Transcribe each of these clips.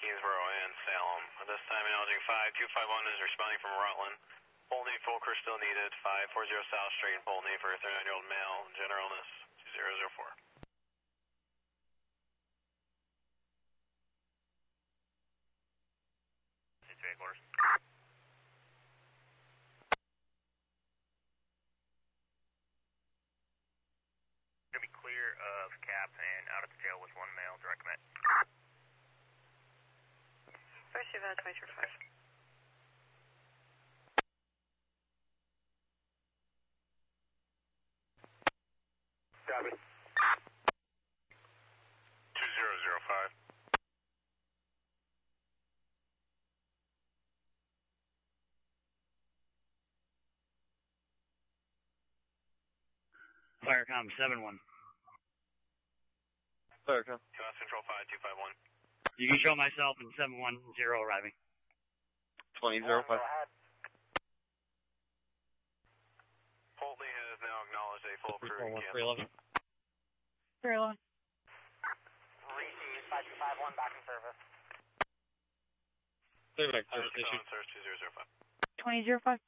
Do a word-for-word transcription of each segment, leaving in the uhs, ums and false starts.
Keensboro and Salem. At this time, acknowledging five two five one is responding from Rutland. Polney, full crew still needed. five four zero South Street in Polney for a thirty-nine-year-old male, general illness, two zero zero four. Three quarters. Gonna be clear of Cap and out of the jail with one male, direct commit. First about twenty-four five. Copy. two zero zero five. Firecom seven one. Firecom. U S Control five two five one. You can show myself in seven one zero arriving. twenty zero five. Polney has now acknowledged a full crew three cancel. eleven. three eleven. Reaching five two five one, back in service. Clear back Service service issue. Search two zero zero five. twenty zero five.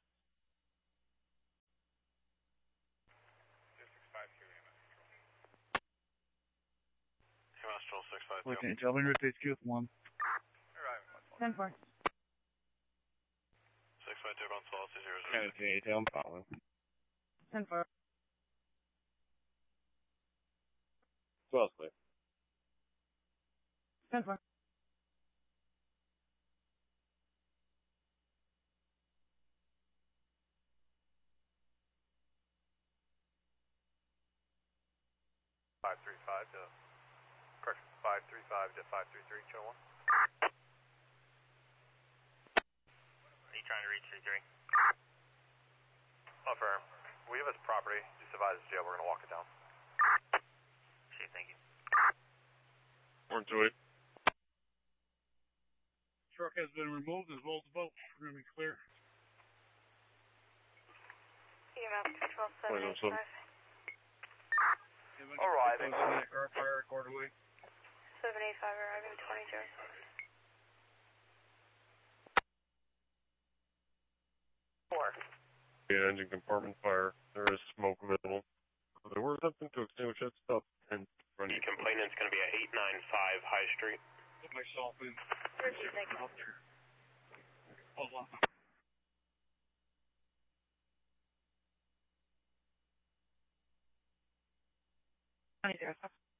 Control six five two. Okay, Dublin rotates Q one. ten four. six five two Gonzales two zero zero. Okay, I'm following. ten four. twelve clear. ten four. five three five to, correction, five three five to five three three, Channel one. Are you trying to reach three three? Affirm. We have his property. Just advise the jail. We're going to walk it down. Okay, thank you. One two eight. Truck has been removed as well as the boat. We're going to be clear. E M F control seven eight five. Arriving. Car fire accordingly. seven eight five arriving twenty zero. Four. The engine compartment fire. There is smoke visible. There were attempting to extinguish it. Stop and running. The complainant's going to be at eight nine five High Street. Put myself in. Repeat negative. Out there. Hold on. twenty zero five.